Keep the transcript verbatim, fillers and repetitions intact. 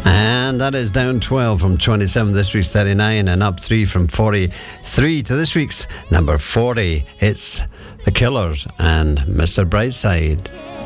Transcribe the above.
And that is down twelve from twenty-seven, this week's thirty-nine, and up three from forty-three to this week's number forty. It's The Killers and Mister Brightside.